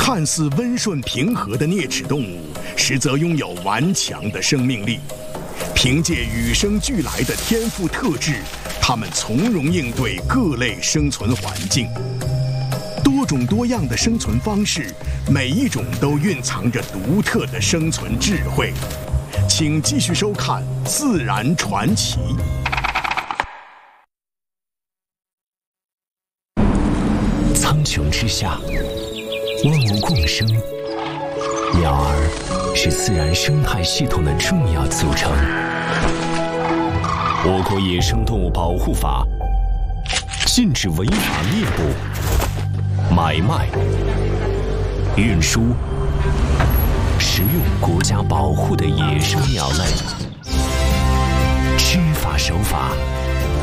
看似温顺平和的啮齿动物，实则拥有顽强的生命力。凭借与生俱来的天赋特质，它们从容应对各类生存环境。多种多样的生存方式，每一种都蕴藏着独特的生存智慧。请继续收看《自然传奇》。 苍穹之下，万物共生，鸟儿是自然生态系统的重要组成。我国野生动物保护法禁止违法猎捕、买卖、运输、食用国家保护的野生鸟类，知法守法，